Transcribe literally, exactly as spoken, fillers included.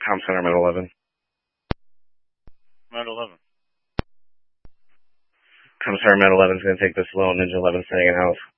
Com Center, Med eleven. Med eleven. Com Center, Med eleven is going to take this low. Ninja eleven staying in house.